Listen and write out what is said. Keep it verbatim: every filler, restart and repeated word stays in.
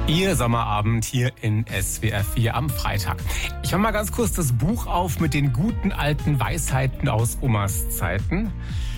Ihr Sommerabend hier in S W R vier am Freitag. Ich mache mal ganz kurz das Buch auf mit den guten alten Weisheiten aus Omas Zeiten.